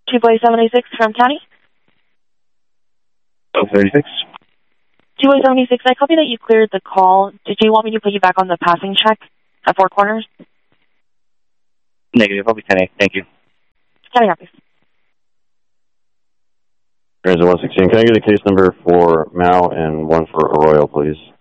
2-Boy 76 from County. 36. 2-Boy 76, I copy that you cleared the call. Did you want me to put you back on the passing check at Four Corners? Negative. I'll be 10-8. Thank you. County office. Transit 116. Can I get a case number for Mao and one for Arroyo, please?